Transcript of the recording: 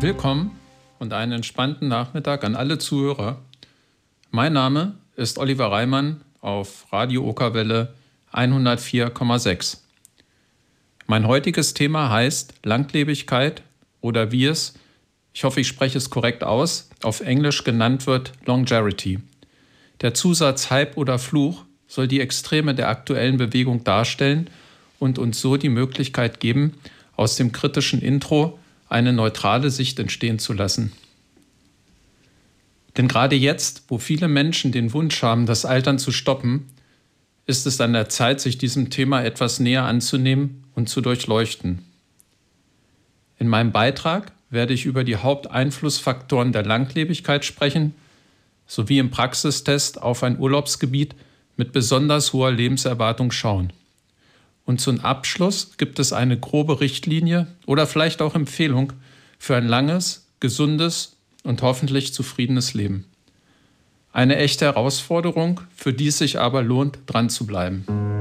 Willkommen und einen entspannten Nachmittag an alle Zuhörer. Mein Name ist Oliver Reimann auf Radio Okerwelle 104,6. Mein heutiges Thema heißt Langlebigkeit oder wie es, ich hoffe, ich spreche es korrekt aus, auf Englisch genannt wird Longevity. Der Zusatz Hype oder Fluch soll die Extreme der aktuellen Bewegung darstellen und uns so die Möglichkeit geben, aus dem kritischen Intro eine neutrale Sicht entstehen zu lassen. Denn gerade jetzt, wo viele Menschen den Wunsch haben, das Altern zu stoppen, ist es an der Zeit, sich diesem Thema etwas näher anzunehmen und zu durchleuchten. In meinem Beitrag werde ich über die Haupteinflussfaktoren der Langlebigkeit sprechen, sowie im Praxistest auf ein Urlaubsgebiet mit besonders hoher Lebenserwartung schauen. Und zum Abschluss gibt es eine grobe Richtlinie oder vielleicht auch Empfehlung für ein langes, gesundes und hoffentlich zufriedenes Leben. Eine echte Herausforderung, für die es sich aber lohnt, dran zu bleiben.